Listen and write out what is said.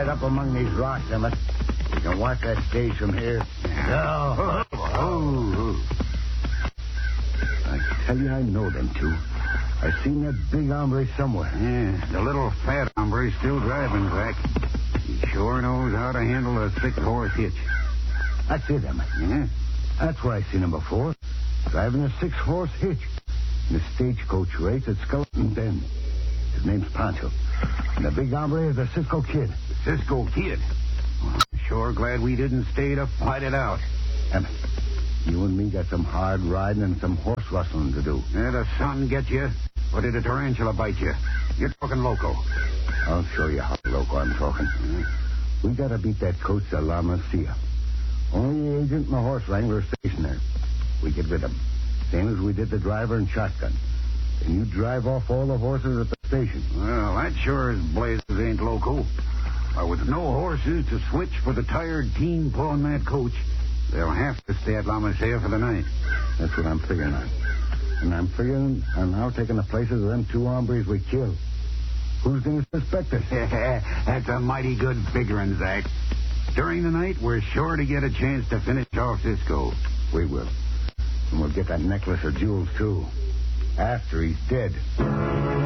right up among these rocks, Emmett. You can watch that stage from here. Oh. I tell you, I know them two. I seen that big hombre somewhere. Yeah, the little fat hombre's still driving, Zach. He sure knows how to handle a 6-horse hitch. That's it, Emmett. Yeah? That's where I seen him before. Driving a 6-horse hitch. In a stagecoach race at Skeleton Bend. His name's Pancho. And the big hombre is the Cisco Kid. The Cisco Kid? Well, I'm sure glad we didn't stay to fight it out. Emmett, you and me got some hard riding and some horse rustling to do. Yeah, the sun get you? Or did a tarantula bite you? You're talking loco. I'll show you how loco I'm talking. We gotta beat that coach to La Masia. Only agent and the horse wrangler stationed there. We get rid of him. Same as we did the driver and shotgun. And you drive off all the horses at the station. Well, that sure as blazes ain't loco. With no horses to switch for the tired team pulling that coach, they'll have to stay at La Masia for the night. That's what I'm figuring on. And I'm figuring on now taking the places of them two hombres we killed. Who's going to suspect us? That's a mighty good figuring, Zach. During the night, we're sure to get a chance to finish off Cisco. We will. And we'll get that necklace of jewels, too. After he's dead.